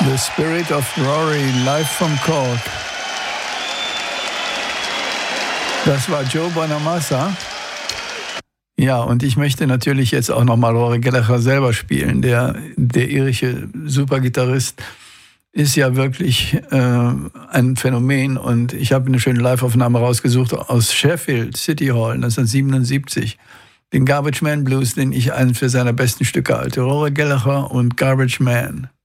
The Spirit of Rory, live from Cork. Das war Joe Bonamassa. Ja, und ich möchte natürlich jetzt auch nochmal Rory Gallagher selber spielen. Der irische Supergitarrist ist ja wirklich ein Phänomen. Und ich habe eine schöne Live-Aufnahme rausgesucht aus Sheffield City Hall 1977. Den Garbage Man Blues, den ich einen für seine besten Stücke halte. Rory Gallagher und Garbage Man.